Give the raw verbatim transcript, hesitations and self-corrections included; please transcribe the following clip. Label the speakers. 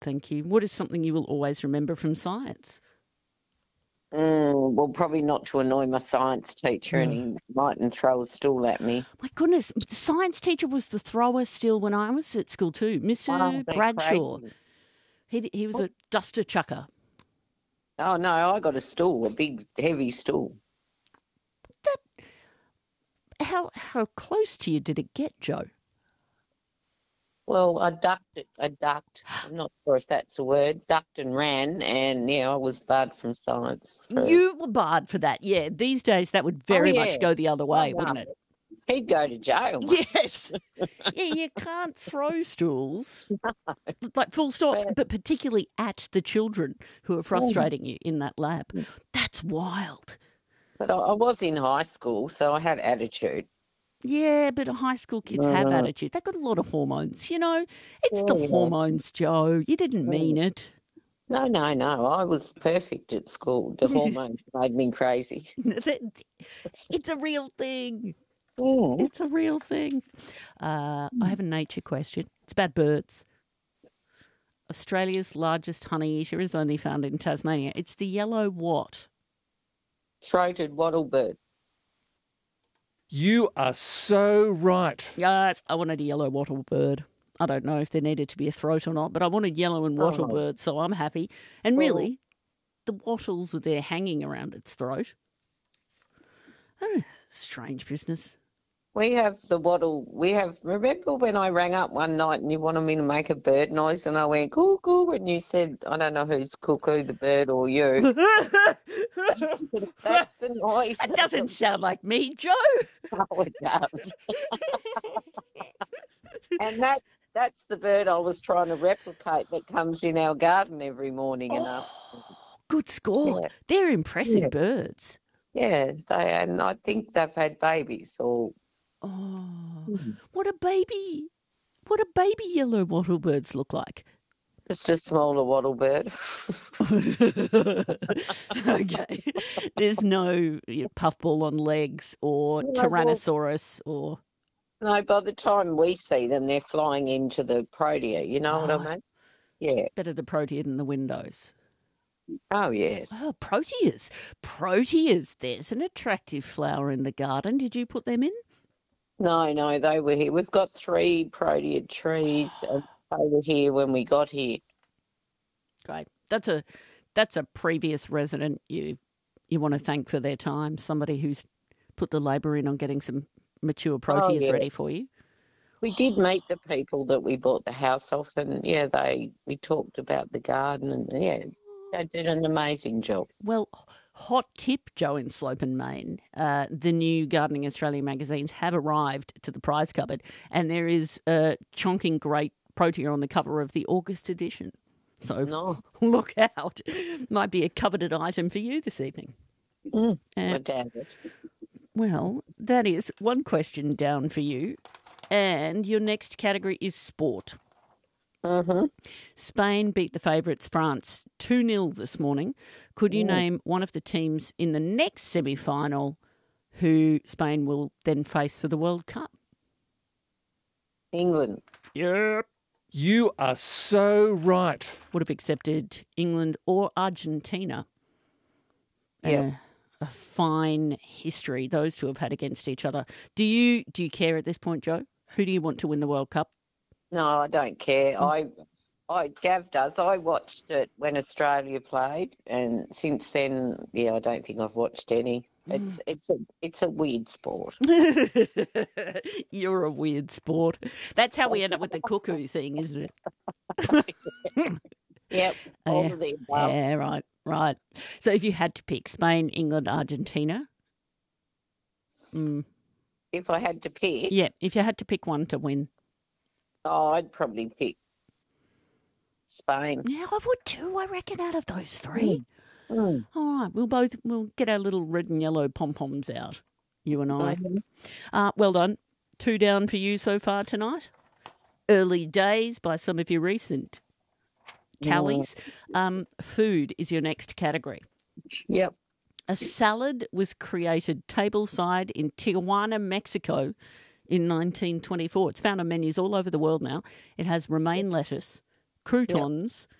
Speaker 1: Thank you. What is something you will always remember from science?
Speaker 2: Mm, well, probably not to annoy my science teacher, and he mightn't throw a stool at me.
Speaker 1: My goodness, the science teacher was the thrower still when I was at school too. Mister
Speaker 2: Oh, they're
Speaker 1: Bradshaw.
Speaker 2: crazy.
Speaker 1: He, he was a duster chucker.
Speaker 2: Oh no, I got a stool, a big, heavy stool.
Speaker 1: How how close to you did it get, Joe?
Speaker 2: Well, I ducked it. I ducked. I'm not sure if that's a word. Ducked and ran, and yeah, I was barred from science. For...
Speaker 1: You were barred for that, yeah. These days, that would very
Speaker 2: oh, yeah.
Speaker 1: much go the other way,
Speaker 2: oh,
Speaker 1: wouldn't
Speaker 2: no.
Speaker 1: it?
Speaker 2: He'd go to jail.
Speaker 1: Yes. Yeah, you can't throw stools, like full stop,
Speaker 2: But-
Speaker 1: but particularly at the children who are frustrating you in that lab. That's wild.
Speaker 2: But I, I was in high school, so I had attitude.
Speaker 1: Yeah, but high school kids have
Speaker 2: Uh,
Speaker 1: attitude. They've got a lot of hormones, you know. It's the
Speaker 2: Yeah.
Speaker 1: hormones, Joe. You didn't mean it.
Speaker 2: No, no, no. I was perfect at school. The hormones made me crazy.
Speaker 1: It's a real thing.
Speaker 2: Mm.
Speaker 1: It's a real thing. Uh, I have a nature question. It's about birds. Australia's largest honey eater is only found in Tasmania. It's the yellow what?
Speaker 2: Throated wattlebird.
Speaker 3: You are so right.
Speaker 1: Yes, I wanted a yellow wattle bird. I don't know if there needed to be a throat or not, but I wanted yellow and wattle
Speaker 2: Oh.
Speaker 1: bird, so I'm happy. And
Speaker 2: Well-
Speaker 1: really, the wattles are there hanging around its throat. Oh, strange business.
Speaker 2: We have the wattle. We have. Remember when I rang up one night and you wanted me to make a bird noise, and I went cuckoo, and you said, "I don't know who's cuckoo, the bird or you." That's the, that's the noise.
Speaker 1: That doesn't sound like me, Joe.
Speaker 2: Oh, it does. And that that's the bird I was trying to replicate that comes in our garden every morning and afternoon.
Speaker 1: Good score.
Speaker 2: Yeah.
Speaker 1: They're impressive
Speaker 2: Yeah.
Speaker 1: birds.
Speaker 2: Yeah, they and I think they've had babies or
Speaker 1: Oh,
Speaker 2: Mhm.
Speaker 1: what a baby. What a baby yellow wattle birds look like.
Speaker 2: just a smaller wattle bird.
Speaker 1: Okay. There's no you know, puffball on legs or
Speaker 2: No, well-
Speaker 1: Tyrannosaurus or...
Speaker 2: No, by the time we see them, they're flying into the protea. You know what
Speaker 1: Oh.
Speaker 2: I mean? Yeah.
Speaker 1: Better the protea than the windows.
Speaker 2: Oh, yes.
Speaker 1: Oh, proteas. Proteas. There's an attractive flower in the garden. Did you put them in?
Speaker 2: No, no, they were here. We've got three protea trees, and they were here when we got here.
Speaker 1: Great. That's a that's a previous resident you you want to thank for their time. Somebody who's put the labour in on getting some mature proteas
Speaker 2: yeah.
Speaker 1: ready for you.
Speaker 2: We did meet the people that we bought the house off, and yeah, they we talked about the garden, and yeah, they did an amazing job.
Speaker 1: Well, hot tip, Joe in Slope and Maine. Uh, the new Gardening Australia magazines have arrived to the prize cupboard, and there is a chonking great protea on the cover of the August edition. So
Speaker 2: No,
Speaker 1: look out. Might be a coveted item for you this evening.
Speaker 2: Mm,
Speaker 1: Uh,
Speaker 2: I doubt it.
Speaker 1: well, that is one question down for you. And your next category is sport.
Speaker 2: Mm-hmm.
Speaker 1: Spain beat the favourites France two nil this morning. Could you
Speaker 2: Yeah.
Speaker 1: name one of the teams in the next semi-final who Spain will then face for the World Cup?
Speaker 2: England.
Speaker 1: Yep.
Speaker 3: You are so right.
Speaker 1: Would have accepted England or Argentina. And
Speaker 2: Yep.
Speaker 1: a, a fine history those two have had against each other. Do you do you care at this point, Joe? Who do you want to win the World Cup?
Speaker 2: No, I don't care. I, I Gav does. I watched it when Australia played, and since then, yeah, I don't think I've watched any. It's it's a it's a weird sport.
Speaker 1: You're a weird sport. That's how we end up with the cuckoo thing, isn't it?
Speaker 2: Yep,
Speaker 1: Oh,
Speaker 2: all
Speaker 1: yeah.
Speaker 2: of the above.
Speaker 1: Yeah, right, right. So if you had to pick Spain, England, Argentina, mm,
Speaker 2: If I had to pick,
Speaker 1: yeah, if you had to pick one to win,
Speaker 2: oh, I'd probably pick Spain.
Speaker 1: yeah, I would too. I reckon out of those three.
Speaker 2: Mm.
Speaker 1: All right, we'll both we'll get our little red and yellow pom poms out, you and I.
Speaker 2: Mhm.
Speaker 1: Uh, well done. Two down for you so far tonight. Early days by some of your recent tallies. Um, food is your next category.
Speaker 2: Yep.
Speaker 1: A salad was created tableside in Tijuana, Mexico in nineteen twenty-four. It's found on menus all over the world now. It has romaine lettuce, croutons